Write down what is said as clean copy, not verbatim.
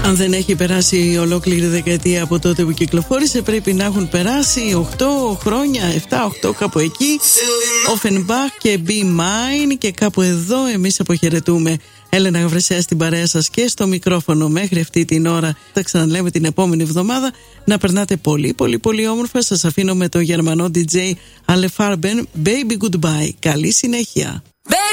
Αν δεν έχει περάσει ολόκληρη δεκαετία από τότε που κυκλοφόρησε, πρέπει να έχουν περάσει 8 χρόνια, 7-8 κάπου εκεί. Offenbach και Be Mine, και κάπου εδώ εμείς αποχαιρετούμε. Έλενα Γαβρεσέα στην παρέα σας και στο μικρόφωνο μέχρι αυτή την ώρα. Θα ξαναλέμε την επόμενη εβδομάδα. Να περνάτε πολύ όμορφα. Σας αφήνω με το Γερμανό DJ Ale Farben. Baby Goodbye. Καλή συνέχεια.